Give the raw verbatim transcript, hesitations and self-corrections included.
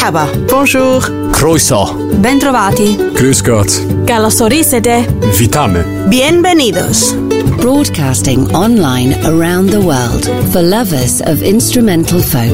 Merhaba. Bonjour. Croeso. Bentrovati. Grüß Gott. Καλώς ορίσατε. Witamy. Bienvenidos. Broadcasting online around the world for lovers of instrumental folk.